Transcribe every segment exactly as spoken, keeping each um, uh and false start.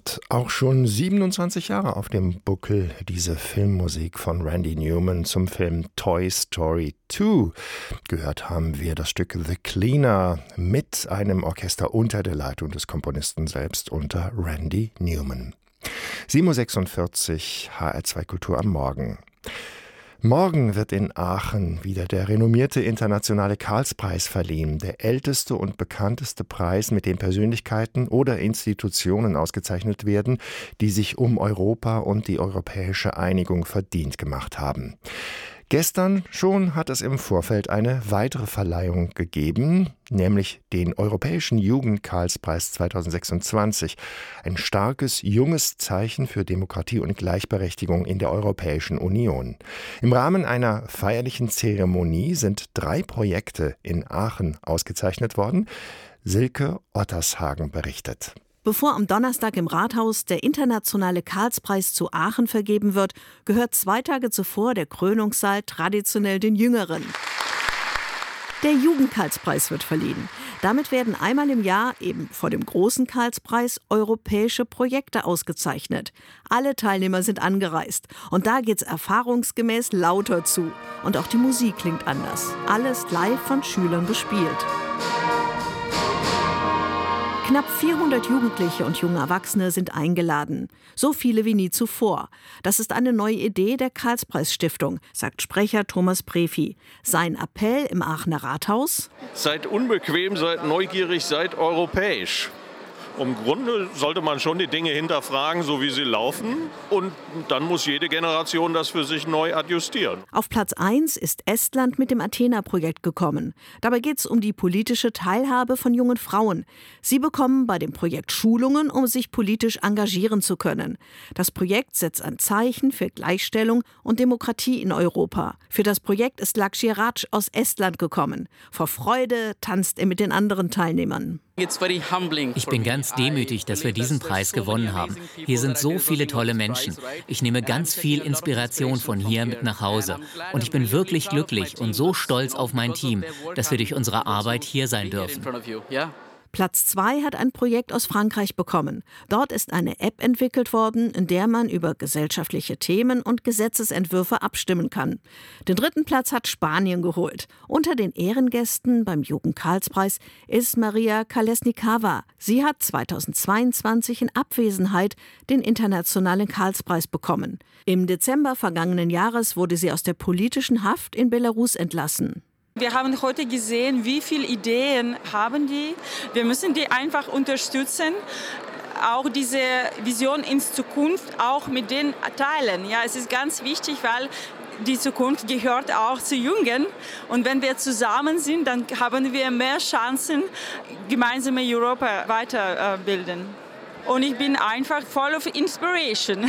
hat auch schon siebenundzwanzig Jahre auf dem Buckel, diese Filmmusik von Randy Newman zum Film Toy Story zwei. Gehört haben wir das Stück The Cleaner mit einem Orchester unter der Leitung des Komponisten selbst, unter Randy Newman. sieben Uhr sechsundvierzig, H R zwei Kultur am Morgen. Morgen wird in Aachen wieder der renommierte internationale Karlspreis verliehen, der älteste und bekannteste Preis, mit dem Persönlichkeiten oder Institutionen ausgezeichnet werden, die sich um Europa und die europäische Einigung verdient gemacht haben. Gestern schon hat es im Vorfeld eine weitere Verleihung gegeben, nämlich den Europäischen Jugend-Karlspreis zweitausendsechsundzwanzig. Ein starkes, junges Zeichen für Demokratie und Gleichberechtigung in der Europäischen Union. Im Rahmen einer feierlichen Zeremonie sind drei Projekte in Aachen ausgezeichnet worden. Silke Ottershagen berichtet. Bevor am Donnerstag im Rathaus der internationale Karlspreis zu Aachen vergeben wird, gehört zwei Tage zuvor der Krönungssaal traditionell den Jüngeren. Der Jugend-Karlspreis wird verliehen. Damit werden einmal im Jahr, eben vor dem großen Karlspreis, europäische Projekte ausgezeichnet. Alle Teilnehmer sind angereist. Und da geht's erfahrungsgemäß lauter zu. Und auch die Musik klingt anders. Alles live von Schülern gespielt. Knapp vierhundert Jugendliche und junge Erwachsene sind eingeladen. So viele wie nie zuvor. Das ist eine neue Idee der Karlspreis-Stiftung, sagt Sprecher Thomas Prefi. Sein Appell im Aachener Rathaus: Seid unbequem, seid neugierig, seid europäisch. Im Grunde sollte man schon die Dinge hinterfragen, so wie sie laufen. Und dann muss jede Generation das für sich neu adjustieren. Auf Platz eins ist Estland mit dem Athena-Projekt gekommen. Dabei geht es um die politische Teilhabe von jungen Frauen. Sie bekommen bei dem Projekt Schulungen, um sich politisch engagieren zu können. Das Projekt setzt ein Zeichen für Gleichstellung und Demokratie in Europa. Für das Projekt ist Lakshya Raj aus Estland gekommen. Vor Freude tanzt er mit den anderen Teilnehmern. Ich bin ganz demütig, dass wir diesen Preis gewonnen haben. Hier sind so viele tolle Menschen. Ich nehme ganz viel Inspiration von hier mit nach Hause. Und ich bin wirklich glücklich und so stolz auf mein Team, dass wir durch unsere Arbeit hier sein dürfen. Platz zwei hat ein Projekt aus Frankreich bekommen. Dort ist eine App entwickelt worden, in der man über gesellschaftliche Themen und Gesetzesentwürfe abstimmen kann. Den dritten Platz hat Spanien geholt. Unter den Ehrengästen beim Jugend-Karlspreis ist Maria Kolesnikava. Sie hat zweitausendzweiundzwanzig in Abwesenheit den internationalen Karlspreis bekommen. Im Dezember vergangenen Jahres wurde sie aus der politischen Haft in Belarus entlassen. Wir haben heute gesehen, wie viele Ideen haben die. Wir müssen die einfach unterstützen. Auch diese Vision in Zukunft auch mit denen teilen. Ja, es ist ganz wichtig, weil die Zukunft gehört auch zu Jungen. Und wenn wir zusammen sind, dann haben wir mehr Chancen, gemeinsame Europa weiterbilden. Und ich bin einfach voll of Inspiration.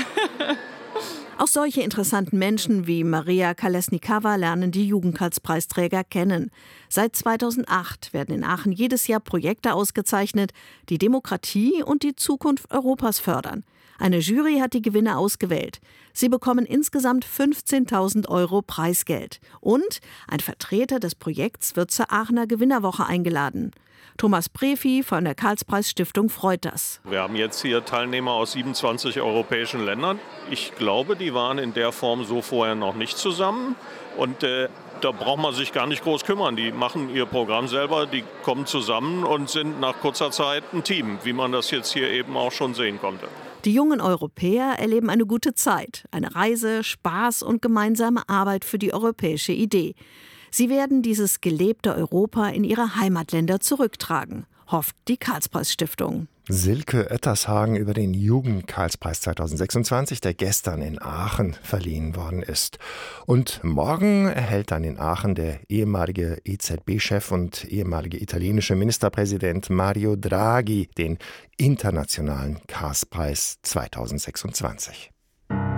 Auch solche interessanten Menschen wie Maria Kolesnikava lernen die Jugend-Karlspreisträger kennen. Seit zweitausendacht werden in Aachen jedes Jahr Projekte ausgezeichnet, die Demokratie und die Zukunft Europas fördern. Eine Jury hat die Gewinner ausgewählt. Sie bekommen insgesamt fünfzehntausend Euro Preisgeld. Und ein Vertreter des Projekts wird zur Aachener Gewinnerwoche eingeladen. Thomas Prefi von der Karlspreis-Stiftung freut das. Wir haben jetzt hier Teilnehmer aus siebenundzwanzig europäischen Ländern. Ich glaube, die waren in der Form so vorher noch nicht zusammen. Und äh, da braucht man sich gar nicht groß kümmern. Die machen ihr Programm selber, die kommen zusammen und sind nach kurzer Zeit ein Team, wie man das jetzt hier eben auch schon sehen konnte. Die jungen Europäer erleben eine gute Zeit, eine Reise, Spaß und gemeinsame Arbeit für die europäische Idee. Sie werden dieses gelebte Europa in ihre Heimatländer zurücktragen, hofft die Karlspreis-Stiftung. Silke Ottershagen über den Jugend-Karlspreis zweitausendsechsundzwanzig, der gestern in Aachen verliehen worden ist. Und morgen erhält dann in Aachen der ehemalige E Z B-Chef und ehemalige italienische Ministerpräsident Mario Draghi den internationalen Karlspreis zweitausendsechsundzwanzig.